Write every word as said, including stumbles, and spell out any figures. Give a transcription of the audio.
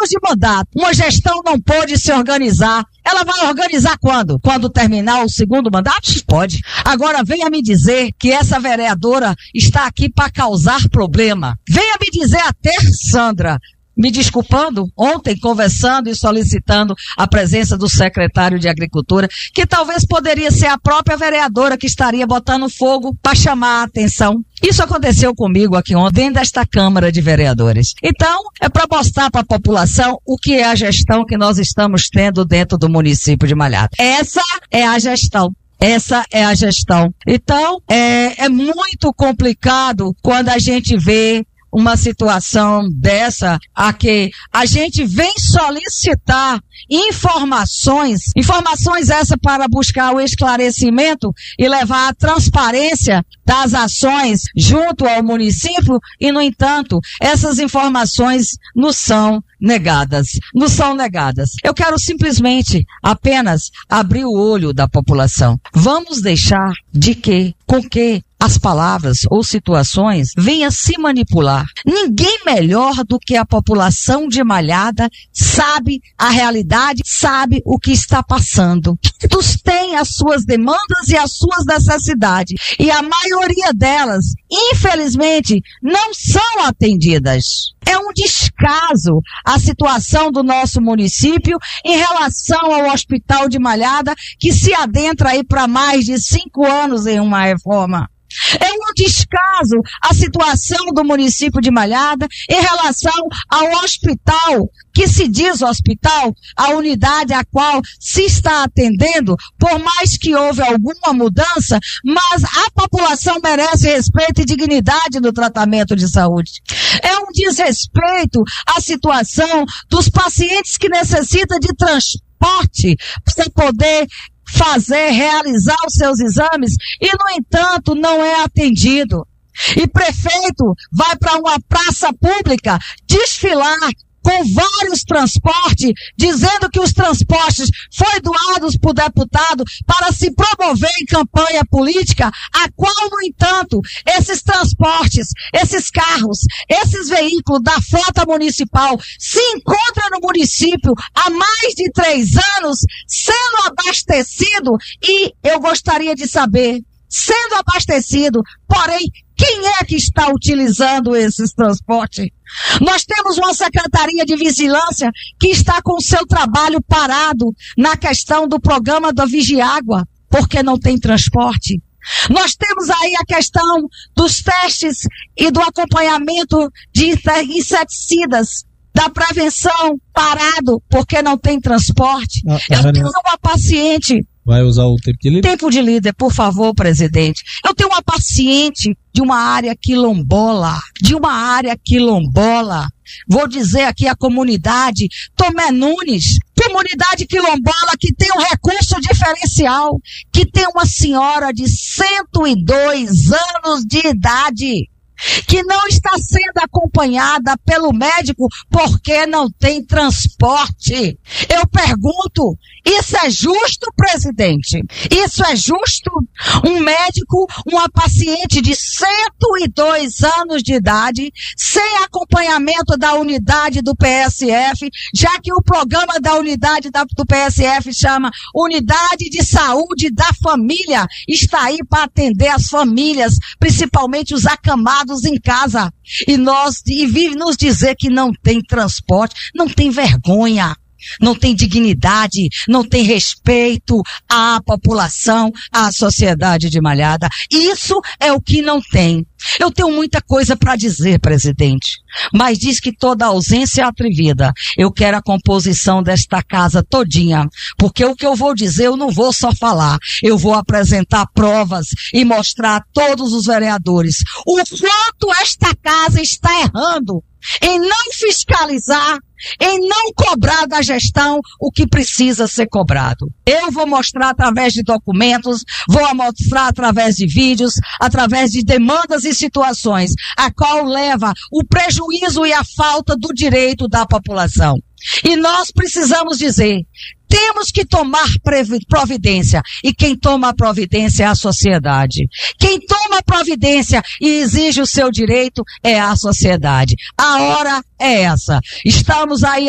de mandato. Uma gestão não pode se organizar. Ela vai organizar quando? Quando terminar o segundo mandato? Pode. Agora venha me dizer que essa vereadora está aqui para causar problema. Venha me dizer até, Sandra, me desculpando, ontem conversando e solicitando a presença do secretário de Agricultura, que talvez poderia ser a própria vereadora que estaria botando fogo para chamar a atenção. Isso aconteceu comigo aqui ontem, dentro desta Câmara de Vereadores. Então, é para mostrar para a população o que é a gestão que nós estamos tendo dentro do município de Malhada. Essa é a gestão. Essa é a gestão. Então, é, é muito complicado quando a gente vê uma situação dessa, a que a gente vem solicitar informações, informações essas para buscar o esclarecimento e levar a transparência das ações junto ao município e, no entanto, essas informações nos são negadas, nos são negadas. Eu quero simplesmente apenas abrir o olho da população. Vamos deixar de que, com que as palavras ou situações venham se manipular. Ninguém melhor do que a população de Malhada sabe a realidade, sabe o que está passando. Todos têm as suas demandas e as suas necessidades. E a maioria delas, infelizmente, não são atendidas. É um descaso a situação do nosso município em relação ao Hospital de Malhada, que se adentra aí para mais de cinco anos em uma reforma. É um descaso a situação do município de Malhada em relação ao hospital, que se diz hospital, a unidade a qual se está atendendo, por mais que houve alguma mudança, mas a população merece respeito e dignidade no tratamento de saúde. É um desrespeito à situação dos pacientes que necessitam de transporte para poder fazer, realizar os seus exames e, no entanto, não é atendido. E prefeito vai para uma praça pública desfilar com vários transportes, dizendo que os transportes foram doados por deputado para se promover em campanha política, a qual, no entanto, esses transportes, esses carros, esses veículos da frota municipal se encontram no município há mais de três anos, sendo abastecido, e eu gostaria de saber, sendo abastecido, porém, quem é que está utilizando esses transportes? Nós temos uma Secretaria de Vigilância que está com o seu trabalho parado na questão do programa da Vigiágua, porque não tem transporte. Nós temos aí a questão dos testes e do acompanhamento de inseticidas, da prevenção parado, porque não tem transporte. Ah, Eu tenho uma paciente... Vai usar o tempo de líder? Tempo de líder, por favor, presidente. Eu tenho uma paciente de uma área quilombola, de uma área quilombola. Vou dizer aqui a comunidade Tomé Nunes, comunidade quilombola que tem um recurso diferencial, que tem uma senhora de cento e dois anos de idade, que não está sendo acompanhada pelo médico porque não tem transporte. Eu pergunto, isso é justo, presidente? Isso é justo? Um médico, uma paciente de cento e dois anos de idade, sem acompanhamento da unidade do P S F, já que o programa da unidade da, do P S F chama Unidade de Saúde da Família, está aí para atender as famílias, principalmente os acamados em casa, e nós e vive nos dizer que não tem transporte, não tem vergonha, não tem dignidade, não tem respeito à população, à sociedade de Malhada. Isso é o que não tem. Eu tenho muita coisa para dizer, presidente, mas diz que toda ausência é atrevida. Eu quero a composição desta casa todinha, porque o que eu vou dizer eu não vou só falar, eu vou apresentar provas e mostrar a todos os vereadores o quanto esta casa está errando em não fiscalizar, em não cobrar da gestão o que precisa ser cobrado. Eu vou mostrar através de documentos, vou mostrar através de vídeos, através de demandas e situações, a qual leva o prejuízo e a falta do direito da população. E nós precisamos dizer, temos que tomar providência, e quem toma a providência é a sociedade. Quem toma a providência e exige o seu direito é a sociedade. A hora é essa. Estamos aí